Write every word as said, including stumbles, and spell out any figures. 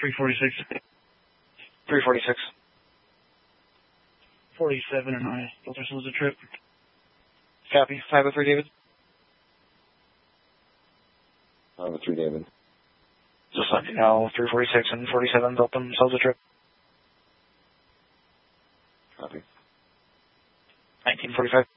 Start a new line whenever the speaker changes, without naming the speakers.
three forty-six.
three forty-six.
forty-seven and I. Delta Salute trip.
Copy. five oh three, David.
five oh three, David.
Just let me know. three forty-six and forty-seven built themselves a trip.
Copy.
nineteen forty-five.